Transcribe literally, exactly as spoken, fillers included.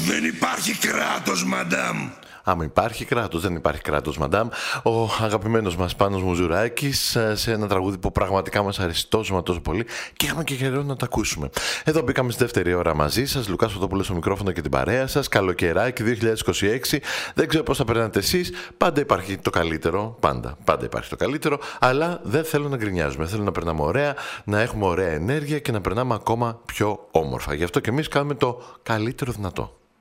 Δεν υπάρχει κράτος, μαντάμ. Άμα υπάρχει κράτος, δεν υπάρχει κράτος, μαντάμ. Ο αγαπημένος μας Πάνος Μουζουράκης σε ένα τραγούδι που πραγματικά μας αρέσει τόσο μα τόσο πολύ και είχαμε και καιρό να το ακούσουμε. Εδώ μπήκαμε στη δεύτερη ώρα μαζί σας. Λουκάς Φωτόπουλος στο μικρόφωνο και την παρέα σας. Καλοκαιράκι δύο χιλιάδες είκοσι έξι. Δεν ξέρω πώς θα περνάτε εσείς. Πάντα υπάρχει το καλύτερο. Πάντα. Πάντα υπάρχει το καλύτερο. Αλλά δεν θέλω να γκρινιάζουμε. Θέλω να περνάμε ωραία, να έχουμε ωραία ενέργεια και να περνάμε ακόμα πιο όμορφα. Γι' αυτό και εμείς κάνουμε το καλύτερο δυνατό.